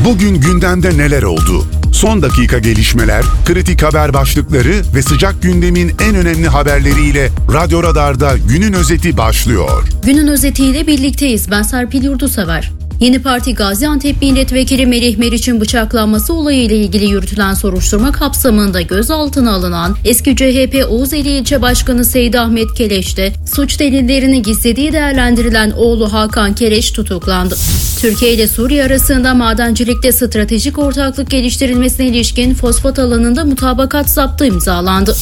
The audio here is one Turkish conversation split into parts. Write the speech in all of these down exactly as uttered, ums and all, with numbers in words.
Bugün gündemde neler oldu? Son dakika gelişmeler, kritik haber başlıkları ve sıcak gündemin en önemli haberleriyle Radyo Radar'da günün özeti başlıyor. Günün özetiyle birlikteyiz. Ben Serpil Yurdusever. Yeni Parti Gaziantep Milletvekili Melih Meriç'in bıçaklanması olayıyla ilgili yürütülen soruşturma kapsamında gözaltına alınan eski C H P Oğuzeli İlçe Başkanı Seydi Ahmet Keleş'te suç delillerini gizlediği değerlendirilen oğlu Hakan Keleş tutuklandı. Türkiye ile Suriye arasında madencilikte stratejik ortaklık geliştirilmesine ilişkin fosfat alanında mutabakat zaptı imzalandı.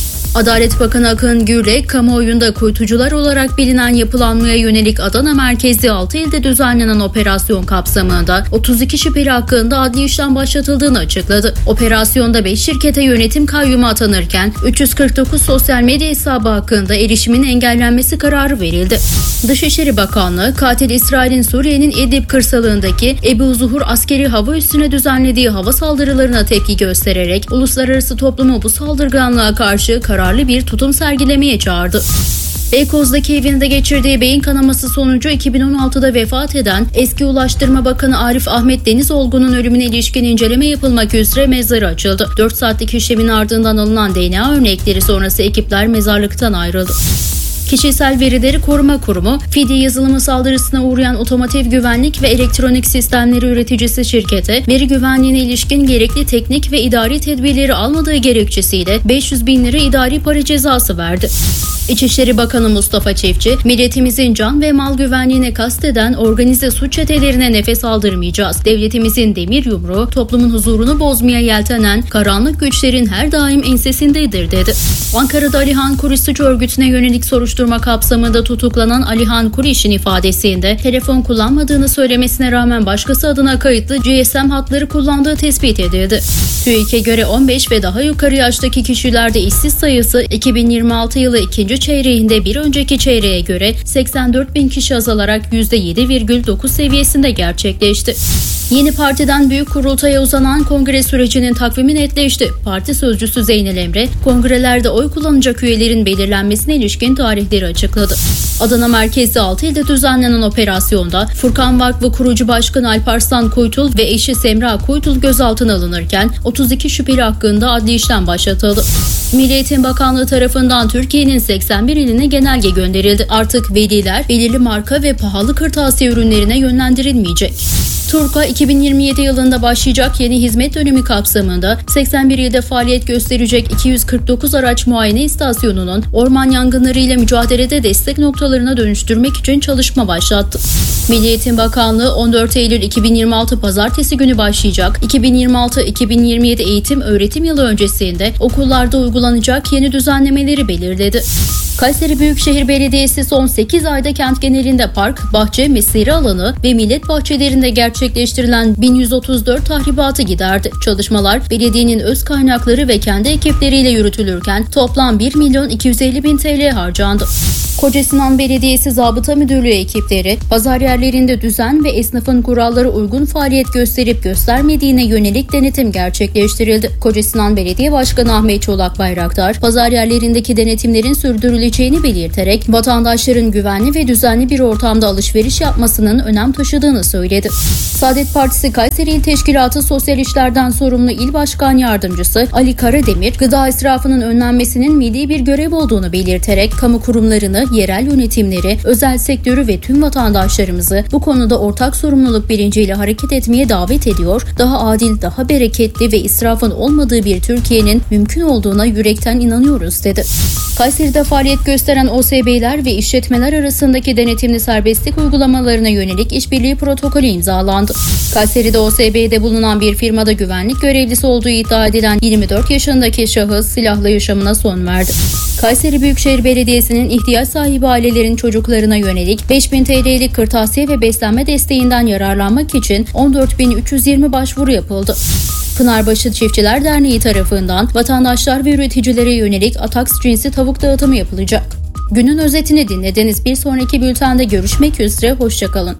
Adalet Bakanı Akın Gürlek, kamuoyunda kuytucular olarak bilinen yapılanmaya yönelik Adana merkezli altı ilde düzenlenen operasyon kapsamında otuz iki şüpheli hakkında adli işlem başlatıldığını açıkladı. Operasyonda beş şirkete yönetim kayyumu atanırken üç yüz kırk dokuz sosyal medya hesabı hakkında erişimin engellenmesi kararı verildi. Dışişleri Bakanlığı, katil İsrail'in Suriye'nin İdlib kırsalındaki Ebu Zuhur askeri hava üssüne düzenlediği hava saldırılarına tepki göstererek uluslararası toplumu bu saldırganlığa karşı kararlı bir tutum sergilemeye çağırdı. Beykoz'daki evinde geçirdiği beyin kanaması sonucu iki bin on altıda vefat eden eski Ulaştırma Bakanı Arif Ahmet Denizolgu'nun ölümüne ilişkin inceleme yapılmak üzere mezarı açıldı. dört saatlik işlemin ardından alınan D N A örnekleri sonrası ekipler mezarlıktan ayrıldı. Kişisel Verileri Koruma Kurumu, Fidi yazılımı saldırısına uğrayan otomotiv güvenlik ve elektronik sistemleri üreticisi şirkete veri güvenliğine ilişkin gerekli teknik ve idari tedbirleri almadığı gerekçesiyle beş yüz bin lira idari para cezası verdi. İçişleri Bakanı Mustafa Çiftçi, milletimizin can ve mal güvenliğine kasteden organize suç çetelerine nefes aldırmayacağız. Devletimizin demir yumruğu, toplumun huzurunu bozmaya yeltenen karanlık güçlerin her daim ensesindedir dedi. Ankara'da Alihan Kuriş suç örgütüne yönelik soruşturma kapsamında tutuklanan Alihan Kuriş'in ifadesinde telefon kullanmadığını söylemesine rağmen başkası adına kayıtlı G S M hatları kullandığı tespit edildi. TÜİK'e göre on beş ve daha yukarı yaştaki kişilerde işsiz sayısı iki bin yirmi altı yılı ikinci çeyreğinde bir önceki çeyreğe göre seksen dört bin kişi azalarak yüzde yedi virgül dokuz seviyesinde gerçekleşti. Yeni partiden büyük kurultaya uzanan kongre sürecinin takvimi netleşti. Parti sözcüsü Zeynel Emre, kongrelerde oy kullanacak üyelerin belirlenmesine ilişkin tarihleri açıkladı. Adana merkezli altı ilde düzenlenen operasyonda Furkan Vakfı kurucu başkanı Alparslan Kuytul ve eşi Semra Kuytul gözaltına alınırken otuz iki şüpheli hakkında adli işlem başlatıldı. Milli Eğitim Bakanlığı tarafından Türkiye'nin seksen bir iline genelge gönderildi. Artık veliler belirli marka ve pahalı kırtasiye ürünlerine yönlendirilmeyecek. TURK'a iki bin yirmi yedi yılında başlayacak yeni hizmet dönemi kapsamında seksen bir ilde faaliyet gösterecek iki yüz kırk dokuz araç muayene istasyonunun orman yangınları ile mücadelede destek noktalarına dönüştürmek için çalışma başlattı. Milli Eğitim Bakanlığı on dört Eylül iki bin yirmi altı Pazartesi günü başlayacak iki bin yirmi altı iki bin yirmi yedi eğitim öğretim yılı öncesinde okullarda uygulanacak yeni düzenlemeleri belirledi. Kayseri Büyükşehir Belediyesi son sekiz ayda kent genelinde park, bahçe, mesire alanı ve millet bahçelerinde gerçekleştirilen bin yüz otuz dört tahribatı giderdi. Çalışmalar belediyenin öz kaynakları ve kendi ekipleriyle yürütülürken toplam bir milyon iki yüz elli bin T L harcandı. Kocasinan Belediyesi Zabıta Müdürlüğü ekipleri, pazar yerlerinde düzen ve esnafın kurallara uygun faaliyet gösterip göstermediğine yönelik denetim gerçekleştirildi. Kocasinan Belediye Başkanı Ahmet Çolak Bayraktar, pazar yerlerindeki denetimlerin sürdürüleceğini belirterek vatandaşların güvenli ve düzenli bir ortamda alışveriş yapmasının önem taşıdığını söyledi. Saadet Partisi Kayseri İl Teşkilatı Sosyal İşlerden sorumlu İl Başkan Yardımcısı Ali Karademir, gıda israfının önlenmesinin milli bir görev olduğunu belirterek kamu kurumlarını, yerel yönetimleri, özel sektörü ve tüm vatandaşlarımızı bu konuda ortak sorumluluk bilinciyle hareket etmeye davet ediyor, daha adil, daha bereketli ve israfın olmadığı bir Türkiye'nin mümkün olduğuna yürekten inanıyoruz dedi. Kayseri'de faaliyet gösteren O S B'ler ve işletmeler arasındaki denetimli serbestlik uygulamalarına yönelik işbirliği protokolü imzalandı. Kayseri'de O S B'de bulunan bir firmada güvenlik görevlisi olduğu iddia edilen yirmi dört yaşındaki şahıs silahlı yaşamına son verdi. Kayseri Büyükşehir Belediyesi'nin ihtiyaç sahibi ailelerin çocuklarına yönelik beş bin T L'lik kırtasiye ve beslenme desteğinden yararlanmak için on dört bin üç yüz yirmi başvuru yapıldı. Pınarbaşı Çiftçiler Derneği tarafından vatandaşlar ve üreticilere yönelik Atax cinsi tavuk dağıtımı yapılacak. Günün özetini dinlediniz. Bir sonraki bültende görüşmek üzere. Hoşçakalın.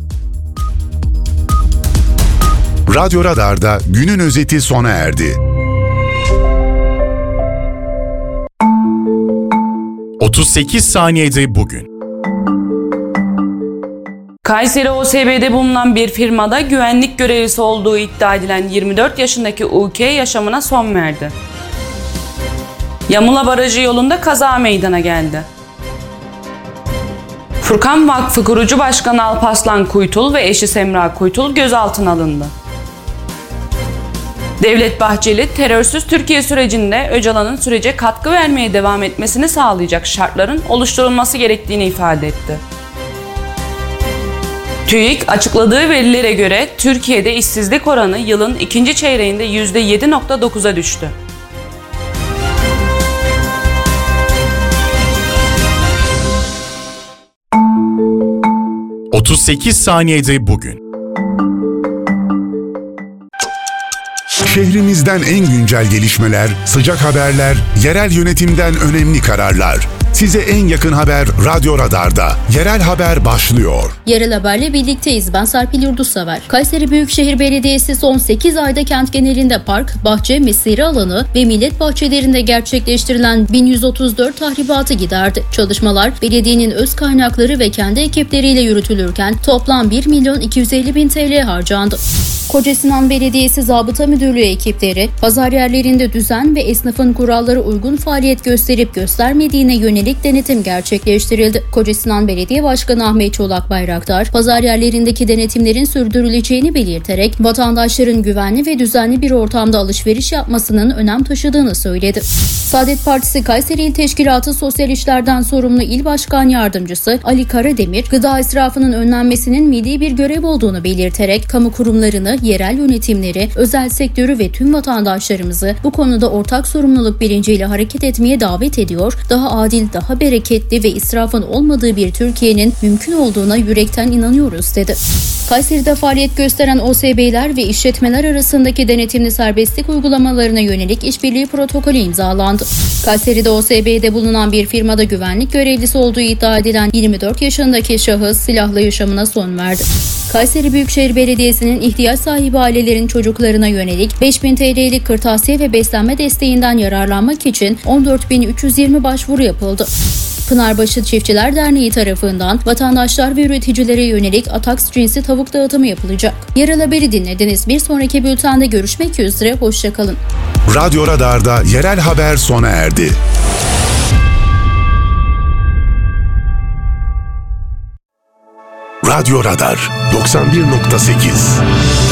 Radyo Radar'da günün özeti sona erdi. otuz sekiz saniyede bugün. Kayseri O S B'de bulunan bir firmada güvenlik görevlisi olduğu iddia edilen yirmi dört yaşındaki U K yaşamına son verdi. Yamula Barajı yolunda kaza meydana geldi. Furkan Vakfı kurucu başkanı Alparslan Kuytul ve eşi Semra Kuytul gözaltına alındı. Devlet Bahçeli, terörsüz Türkiye sürecinde Öcalan'ın sürece katkı vermeye devam etmesini sağlayacak şartların oluşturulması gerektiğini ifade etti. TÜİK açıkladığı verilere göre Türkiye'de işsizlik oranı yılın ikinci çeyreğinde yüzde yedi virgül dokuza düştü. otuz sekiz saniyede bugün. Şehrimizden en güncel gelişmeler, sıcak haberler, yerel yönetimden önemli kararlar. Size en yakın haber Radyo Radar'da. Yerel haber başlıyor. Yerel haberle birlikteyiz. Ben Serpil Yurdusever. Kayseri Büyükşehir Belediyesi son sekiz ayda kent genelinde park, bahçe, mesire alanı ve millet bahçelerinde gerçekleştirilen bin yüz otuz dört tahribatı giderdi. Çalışmalar belediyenin öz kaynakları ve kendi ekipleriyle yürütülürken toplam bir milyon iki yüz elli bin T L harcandı. Kocasinan Belediyesi Zabıta Müdürlüğü ekipleri, pazar yerlerinde düzen ve esnafın kurallara uygun faaliyet gösterip göstermediğine yönelik denetim gerçekleştirildi. Kocasinan Belediye Başkanı Ahmet Çolak Bayraktar, pazar yerlerindeki denetimlerin sürdürüleceğini belirterek vatandaşların güvenli ve düzenli bir ortamda alışveriş yapmasının önem taşıdığını söyledi. Saadet Partisi Kayseri İl Teşkilatı Sosyal İşlerden sorumlu İl Başkan Yardımcısı Ali Karademir, gıda israfının önlenmesinin milli bir görev olduğunu belirterek kamu kurumlarını, yerel yönetimleri, özel sektörü ve tüm vatandaşlarımızı bu konuda ortak sorumluluk bilinciyle hareket etmeye davet ediyor, daha adil, daha bereketli ve israfın olmadığı bir Türkiye'nin mümkün olduğuna yürekten inanıyoruz dedi. Kayseri'de faaliyet gösteren O S B'ler ve işletmeler arasındaki denetimli serbestlik uygulamalarına yönelik işbirliği protokolü imzalandı. Kayseri'de O S B'de bulunan bir firmada güvenlik görevlisi olduğu iddia edilen yirmi dört yaşındaki şahıs silahlı yaşamına son verdi. Kayseri Büyükşehir Belediyesi'nin ihtiyaç sahibi ailelerin çocuklarına yönelik beş bin T L'lik kırtasiye ve beslenme desteğinden yararlanmak için on dört bin üç yüz yirmi başvuru yapıldı. Pınarbaşı Çiftçiler Derneği tarafından vatandaşlar ve üreticilere yönelik Atax cinsi tavuk dağıtımı yapılacak. Yerel haberi dinlediniz. Bir sonraki bültende görüşmek üzere. Hoşçakalın. Radyo Radar'da yerel haber sona erdi. Radyo Radar doksan bir nokta sekiz